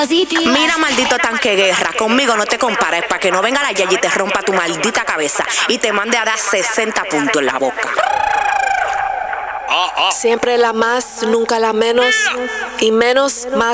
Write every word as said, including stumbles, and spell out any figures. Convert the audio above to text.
Mira, maldito tanque guerra, conmigo no te compares para que no venga la Yayi y te rompa tu maldita cabeza y te mande a dar sesenta puntos en la boca. Siempre la más, nunca la menos, y menos más.